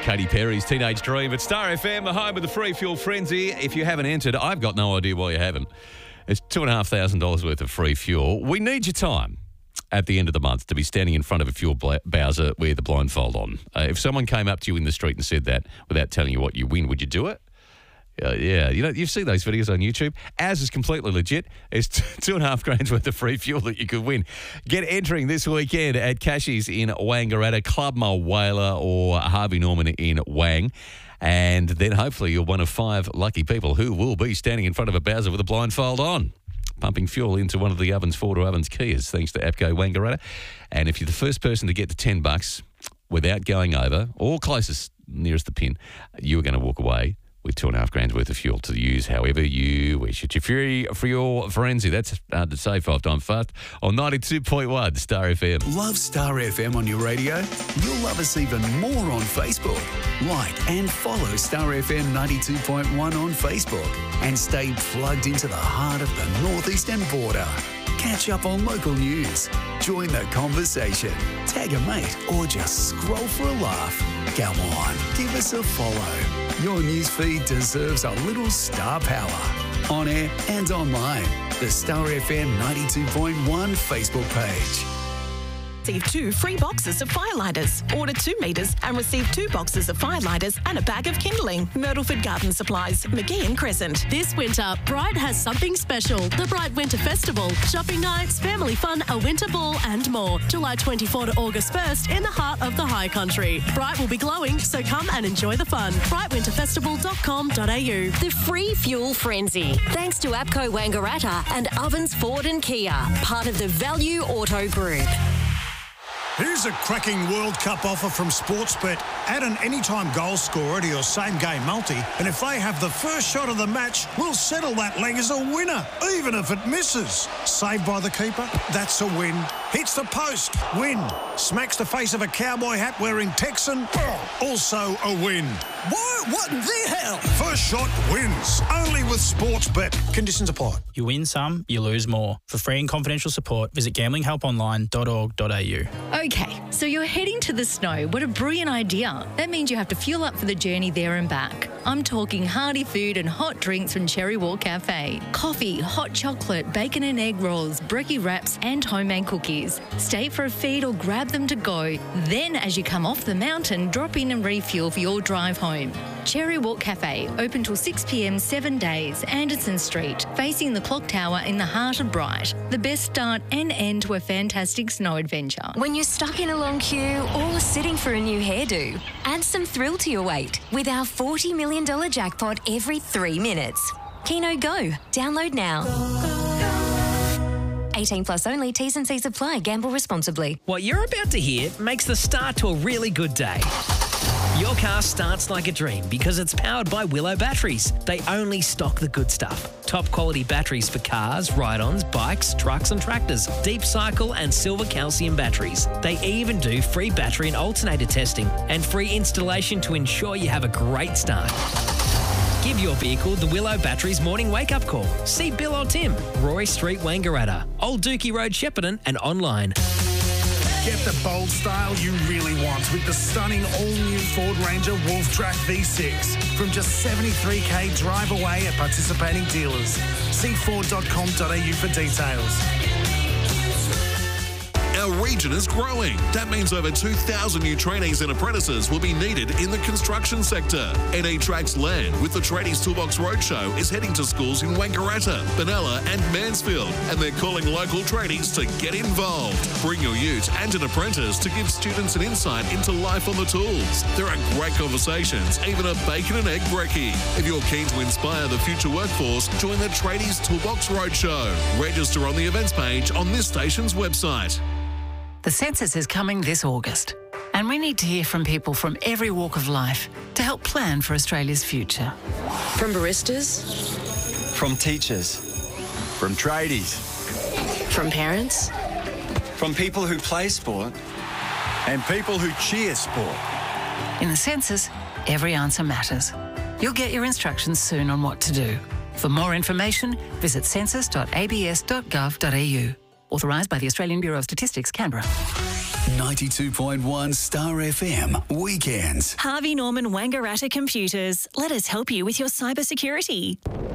Katy Perry's Teenage Dream at Star FM, the home of the free fuel frenzy. If you haven't entered, I've got no idea why you haven't. It's $2,500 worth of free fuel. We need your time at the end of the month to be standing in front of a fuel bowser with the blindfold on. If someone came up to you in the street and said that without telling you what you win, would you do it? Yeah, you know, you've seen those videos on YouTube. Ours is completely legit. It's $2,500 worth of free fuel that you could win. Get entering this weekend at Cashies in Wangaratta, Club Mulwala or Harvey Norman in Wang. And then hopefully you're one of 5 lucky people who will be standing in front of a Bowser with a blindfold on, pumping fuel into one of the Ovens Ford or Ovens Kias, thanks to APCO Wangaratta. And if you're the first person to get to $10 without going over or closest, nearest the pin, you are going to walk away with $2,500 worth of fuel to use however you wish. It's your free for your frenzy. That's hard to say 5 times fast. On 92.1 Star FM. Love Star FM on your radio? You'll love us even more on Facebook. Like and follow Star FM 92.1 on Facebook and stay plugged into the heart of the northeastern border. Catch up on local news, join the conversation, tag a mate, or just scroll for a laugh. Come on, give us a follow. Your newsfeed deserves a little star power. On air and online, the Star FM 92.1 Facebook page. Receive 2 free boxes of firelighters. Order 2 metres and receive 2 boxes of firelighters and a bag of kindling. Myrtleford Garden Supplies, McGeehan Crescent. This winter, Bright has something special. The Bright Winter Festival. Shopping nights, family fun, a winter ball and more. July 24 to August 1st in the heart of the High Country. Bright will be glowing, so come and enjoy the fun. brightwinterfestival.com.au. The free fuel frenzy. Thanks to APCO Wangaratta and Ovens Ford and Kia. Part of the Value Auto Group. Here's a cracking World Cup offer from Sportsbet. Add an anytime goal scorer to your same-game multi, and if they have the first shot of the match, we'll settle that leg as a winner, even if it misses. Saved by the keeper? That's a win. Hits the post? Win. Smacks the face of a cowboy hat wearing Texan? Also a win. What in the hell? First shot wins. Only with Sportsbet. Conditions apply. You win some, you lose more. For free and confidential support, visit gamblinghelponline.org.au. Okay, so you're heading to the snow. What a brilliant idea. That means you have to fuel up for the journey there and back. I'm talking hearty food and hot drinks from Cherry Walk Cafe. Coffee, hot chocolate, bacon and egg rolls, brekkie wraps and homemade cookies. Stay for a feed or grab them to go. Then as you come off the mountain, drop in and refuel for your drive home. Cherry Walk Cafe, open till 6 p.m. 7 days, Anderson Street, facing the clock tower in the heart of Bright. The best start and end to a fantastic snow adventure. When you're stuck in a long queue or sitting for a new hairdo, add some thrill to your wait with our $40 million jackpot every 3 minutes. Keno Go. Download now. 18 plus only. T's and C's apply. Gamble responsibly. What you're about to hear makes the start to a really good day. Your car starts like a dream because it's powered by Willow Batteries. They only stock the good stuff. Top quality batteries for cars, ride-ons, bikes, trucks and tractors. Deep cycle and silver calcium batteries. They even do free battery and alternator testing and free installation to ensure you have a great start. Give your vehicle the Willow Batteries morning wake-up call. See Bill or Tim, Roy Street, Wangaratta, Old Dookie Road, Shepparton and online. Get the bold style you really want with the stunning all-new Ford Ranger Wolf Track V6 from just $73,000 drive away at participating dealers. See Ford.com.au for details. Our region is growing. That means over 2,000 new trainees and apprentices will be needed in the construction sector. NE Tracks Land with the Tradies Toolbox Roadshow is heading to schools in Wangaratta, Benalla and Mansfield, and they're calling local tradies to get involved. Bring your ute and an apprentice to give students an insight into life on the tools. There are great conversations, even a bacon and egg brekkie. If you're keen to inspire the future workforce, join the Tradies Toolbox Roadshow. Register on the events page on this station's website. The census is coming this August, and we need to hear from people from every walk of life to help plan for Australia's future. From baristas, from teachers, from tradies, from parents, from people who play sport and people who cheer sport. In the census, every answer matters. You'll get your instructions soon on what to do. For more information, visit census.abs.gov.au. Authorised by the Australian Bureau of Statistics, Canberra. 92.1 Star FM Weekends. Harvey Norman Wangaratta Computers. Let us help you with your cybersecurity.